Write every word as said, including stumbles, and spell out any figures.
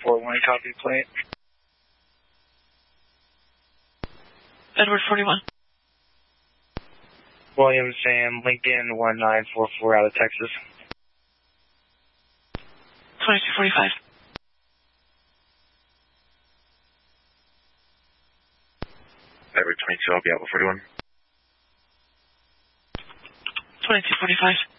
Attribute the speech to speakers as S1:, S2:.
S1: four one, copy plate.
S2: Edward forty-one.
S1: William Sam Lincoln one nine four four out of Texas.
S2: twenty-two forty-five.
S3: Edward twenty-two, I'll be out with forty-one.
S2: twenty-two forty-five.